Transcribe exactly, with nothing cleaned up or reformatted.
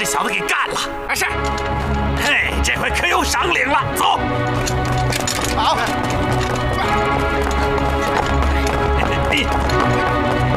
小子给干了。 啊是。 嘿，这回可有赏领了，走。 好。